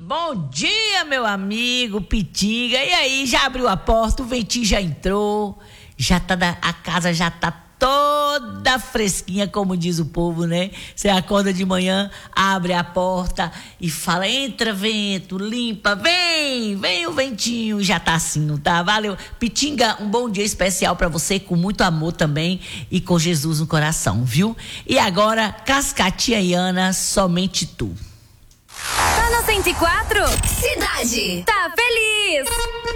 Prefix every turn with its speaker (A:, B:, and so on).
A: Bom dia, meu amigo Pitinga. E aí, já abriu a porta, o ventinho já entrou, a casa já tá toda fresquinha, como diz o povo, né? Você acorda de manhã, abre a porta e fala: entra vento, limpa, vem o ventinho, já tá assim, não tá? Valeu. Pitinga, um bom dia especial pra você, com muito amor também e com Jesus no coração, viu? E agora, Cascatinha e Ana, somente tu.
B: Tá no 104? Cidade. Tá feliz.